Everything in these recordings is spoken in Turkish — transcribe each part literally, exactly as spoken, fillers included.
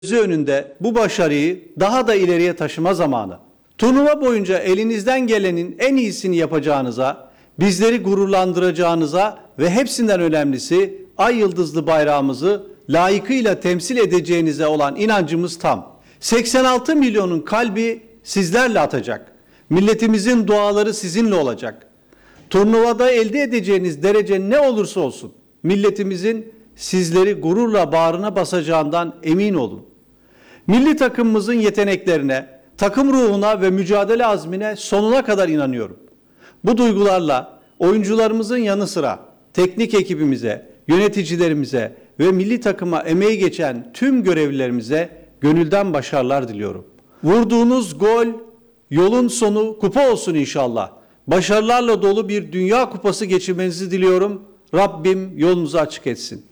Gözü önünde bu başarıyı daha da ileriye taşıma zamanı. Turnuva boyunca elinizden gelenin en iyisini yapacağınıza, bizleri gururlandıracağınıza ve hepsinden önemlisi ay yıldızlı bayrağımızı layıkıyla temsil edeceğinize olan inancımız tam. seksen altı milyonun kalbi sizlerle atacak. Milletimizin duaları sizinle olacak. Turnuvada elde edeceğiniz derece ne olursa olsun milletimizin sizleri gururla bağrına basacağından emin olun. Milli takımımızın yeteneklerine, takım ruhuna ve mücadele azmine sonuna kadar inanıyorum. Bu duygularla oyuncularımızın yanı sıra teknik ekibimize, yöneticilerimize ve milli takıma emeği geçen tüm görevlilerimize gönülden başarılar diliyorum. Vurduğunuz gol yolun sonu kupa olsun inşallah. Başarılarla dolu bir Dünya Kupası geçirmenizi diliyorum. Rabbim yolunuzu açık etsin.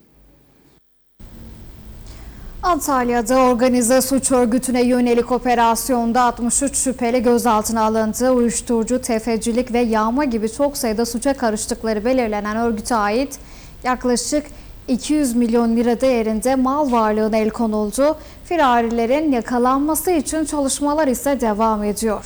Antalya'da organize suç örgütüne yönelik operasyonda altmış üç şüpheli gözaltına alındı. Uyuşturucu, tefecilik ve yağma gibi çok sayıda suça karıştıkları belirlenen örgüte ait yaklaşık iki yüz milyon lira değerinde mal varlığına el konuldu. Firarilerin yakalanması için çalışmalar ise devam ediyor.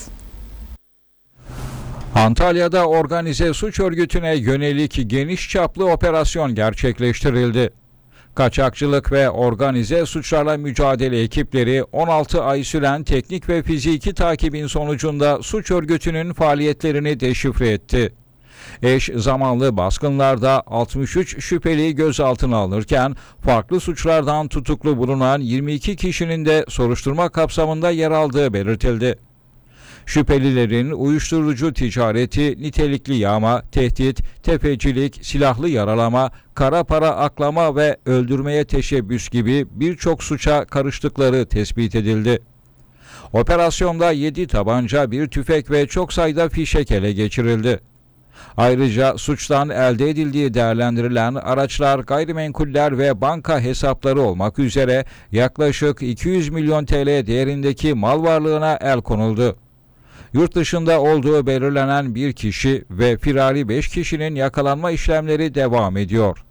Antalya'da organize suç örgütüne yönelik geniş çaplı operasyon gerçekleştirildi. Kaçakçılık ve organize suçlarla mücadele ekipleri on altı ay süren teknik ve fiziki takibin sonucunda suç örgütünün faaliyetlerini deşifre etti. Eş zamanlı baskınlarda altmış üç şüpheli gözaltına alınırken farklı suçlardan tutuklu bulunan yirmi iki kişinin de soruşturma kapsamında yer aldığı belirtildi. Şüphelilerin uyuşturucu ticareti, nitelikli yağma, tehdit, tefecilik, silahlı yaralama, kara para aklama ve öldürmeye teşebbüs gibi birçok suça karıştıkları tespit edildi. Operasyonda yedi tabanca, bir tüfek ve çok sayıda fişek ele geçirildi. Ayrıca suçtan elde edildiği değerlendirilen araçlar, gayrimenkuller ve banka hesapları olmak üzere yaklaşık iki yüz milyon T L değerindeki mal varlığına el konuldu. Yurt dışında olduğu belirlenen bir kişi ve firari beş kişinin yakalanma işlemleri devam ediyor.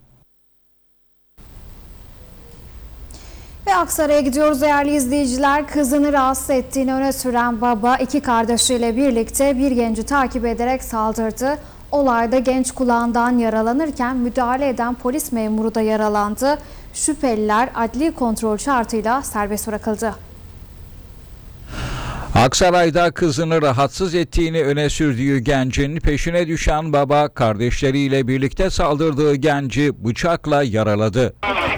Ve Aksaray'a gidiyoruz değerli izleyiciler. Kızını rahatsız ettiğini öne süren baba iki kardeşiyle birlikte bir genci takip ederek saldırdı. Olayda genç kulağından yaralanırken müdahale eden polis memuru da yaralandı. Şüpheliler adli kontrol şartıyla serbest bırakıldı. Aksaray'da kızını rahatsız ettiğini öne sürdüğü gencin peşine düşen baba kardeşleriyle birlikte saldırdığı genci bıçakla yaraladı.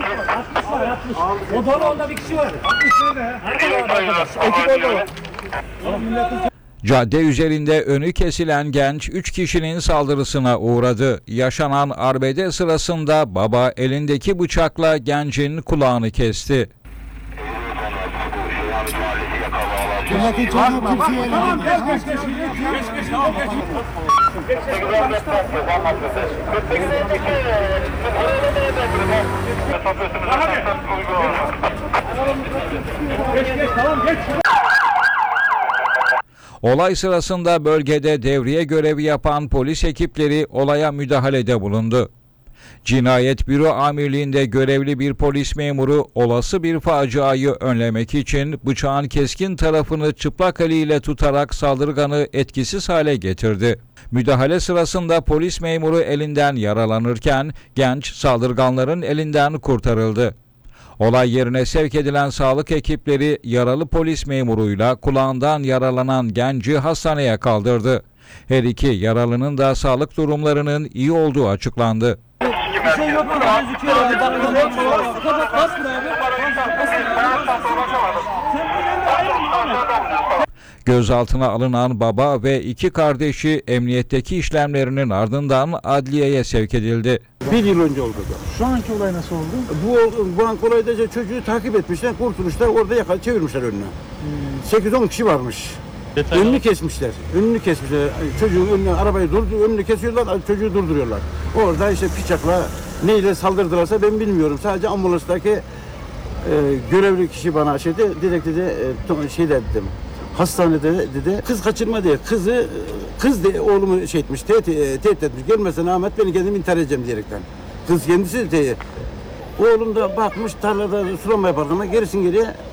O balonda bir kişi var. Cadde üzerinde önü kesilen genç üç kişinin saldırısına uğradı. Yaşanan arbede sırasında baba elindeki bıçakla gencin kulağını kesti. Milletin çocuğu kimseye tamam geç geç geç geç geç tamam geç. Olay sırasında bölgede devriye görevi yapan polis ekipleri olaya müdahalede bulundu. Cinayet Büro Amirliği'nde görevli bir polis memuru olası bir faciayı önlemek için bıçağın keskin tarafını çıplak eliyle tutarak saldırganı etkisiz hale getirdi. Müdahale sırasında polis memuru elinden yaralanırken genç saldırganların elinden kurtarıldı. Olay yerine sevk edilen sağlık ekipleri yaralı polis memuruyla kulağından yaralanan genci hastaneye kaldırdı. Her iki yaralının da sağlık durumlarının iyi olduğu açıklandı. Bir şey yok mu? Gözüküyor. Kapat bas buraya. Gözaltına alınan baba ve iki kardeşi emniyetteki işlemlerinin ardından adliyeye sevk edildi. Bir yıl önce oldu. Şu anki olay nasıl oldu? Bu, bu an kolayca çocuğu takip etmişler, kurtulmuşlar, orada yakal çevirmişler önüne. sekiz on kişi varmış. Detaylı. Önünü kesmişler, önünü kesmişler. Çocuğun önüne arabayı durdur, önünü kesiyorlar, çocuğu durduruyorlar. Orada işte bıçakla neyle saldırdılarsa ben bilmiyorum. Sadece ambulanstaki e, görevli kişi bana şeyde, direkt dedi, e, şey dedim. Hastanede dedi, kız kaçırma diye, kızı, kız de oğlumu şey etmiş, tehdit, tehdit etmiş. Gelmezsen Ahmet beni kendim intihar edeceğim diyerekten. Kız kendisi de, oğlum da bakmış tarlada sulama yaparken gerisin geriye